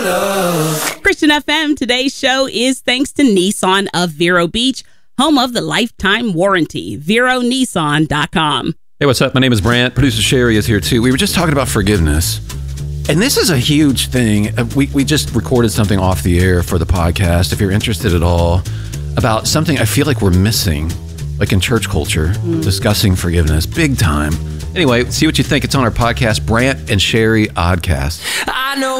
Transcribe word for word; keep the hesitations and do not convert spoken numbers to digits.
love. Christian F M, today's show is thanks to Nissan of Vero Beach, home of the lifetime warranty. Vero Nissan dot com. Hey, what's up? My name is Brant. Producer Sherry is here too. We were just talking about forgiveness. And this is a huge thing. We, we just recorded something off the air for the podcast, if you're interested at all, about something I feel like we're missing, like in church culture, mm. discussing forgiveness, big time. Anyway, see what you think. It's on our podcast, Brant and Sherry Oddcast. I know